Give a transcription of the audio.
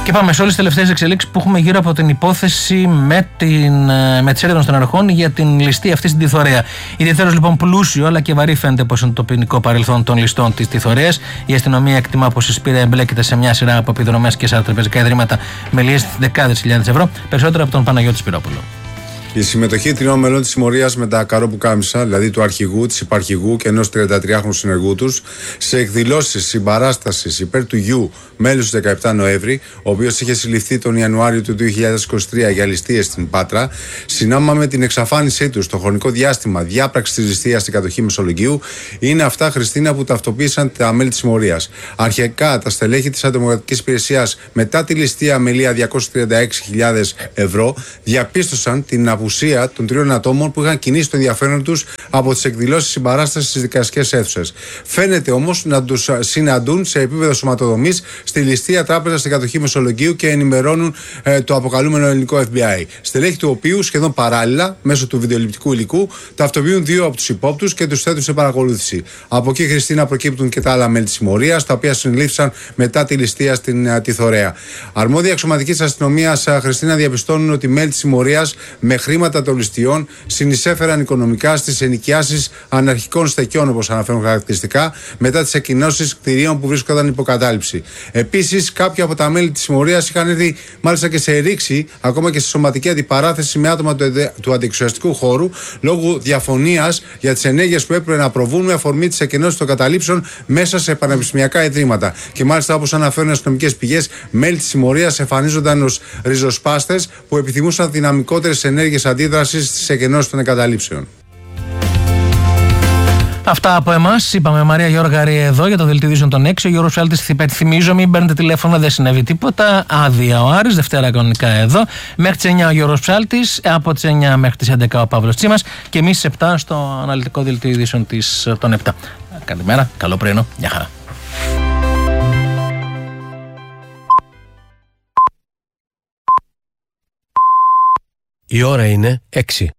Και πάμε σε όλες τις τελευταίες εξελίξεις που έχουμε γύρω από την υπόθεση με τις έρευνες των αρχών για την ληστεία αυτή στην Τιθωρέα. Ιδιαίτερος λοιπόν πλούσιο αλλά και βαρύ φαίνεται πως είναι το ποινικό παρελθόν των ληστών της Τιθωρέας. Η αστυνομία εκτιμά πως η Σπύρα εμπλέκεται σε μια σειρά από επιδρομές και σε τραπεζικά ιδρύματα με λιές δεκάδες χιλιάδες ευρώ. Περισσότερα από τον Παναγιώτη Σπυρόπουλο. Η συμμετοχή τριών μελών της συμμορίας με τα καρόπουκάμισα, δηλαδή του αρχηγού, της υπαρχηγού και ενός 33χρονου συνεργού τους, σε εκδηλώσεις συμπαράστασης υπέρ του γιου μέλους του 17 Νοέμβρη, ο οποίος είχε συλληφθεί τον Ιανουάριο του 2023 για ληστείες στην Πάτρα, συνάμα με την εξαφάνισή του στο χρονικό διάστημα διάπραξης της ληστείας στην κατοχή Μεσολογγίου, είναι αυτά, Χριστίνα, που ταυτοποίησαν τα μέλη της συμμορίας. Αρχικά, τα στελέχη της Αντιδημοκρατικής Υπηρεσίας, μετά τη ληστεία με λία 236.000 ευρώ, διαπίστωσαν την απουσία των τριών ατόμων που είχαν κινήσει το ενδιαφέρον τους από τις εκδηλώσεις συμπαράστασης στις δικαστικές αίθουσες. Φαίνεται όμως να τους συναντούν σε επίπεδο σωματοδομής στη ληστεία τράπεζα στην κατοχή Μεσολογγίου και ενημερώνουν το αποκαλούμενο ελληνικό FBI. Στελέχη του οποίου σχεδόν παράλληλα, μέσω του βιντεοληπτικού υλικού, ταυτοποιούν δύο από τους υπόπτους και τους θέτουν σε παρακολούθηση. Από εκεί, Χριστίνα, προκύπτουν και τα άλλα μέλη της συμμορίας, τα οποία συνελήφθησαν μετά τη ληστεία στην Τιθωρέα. Αρμόδια εξωματικής αστυνομίας, Χριστίνα, διαπιστώνουν ότι μέλη της συμμορίας με χρήματα των ληστειών συνεισέφεραν οικονομικά στις ενοικιάσεις αναρχικών στεκιών, όπως αναφέρουν χαρακτηριστικά, μετά τις εκκοινώσεις κτηρίων που βρίσκονταν υποκατάληψη. Επίσης, κάποια από τα μέλη της συμμορίας είχαν έρθει μάλιστα και σε ρήξη, ακόμα και σε σωματική αντιπαράθεση με άτομα του αντιεξουσιαστικού χώρου, λόγω διαφωνίας για τις ενέργειες που έπρεπε να προβούν με αφορμή τις εκκοινώσεις των καταλήψεων μέσα σε πανεπιστημιακά ιδρύματα. Και μάλιστα, όπως αναφέρουν αστυνομικές πηγές, μέλη της συμμορίας εμφανίζονταν ως ριζοσπάστες που επιθυμούσαν δυναμικότερες ενέργειες αντίδρασης στις εκκοινώσεις των εγκαταλείψεων. Αυτά από εμάς. Είπαμε Μαρία Γιώργαρη εδώ για το δελτίο ειδήσεων των 6. Ο Γιώργος Ψάλτης, θυμίζω, μην παίρνετε τηλέφωνο, δεν συνέβη τίποτα. Άδεια ο Άρης, Δευτέρα κανονικά εδώ. Μέχρι τις 9 ο Γιώργος Ψάλτης, από τις 9 μέχρι τις 11 ο Παύλος Τσίμας και εμείς στις 7 στο αναλυτικό δελτίο ειδήσεων των 7. Καλημέρα, καλό πρωινό, γεια χαρά. Η ώρα είναι 6.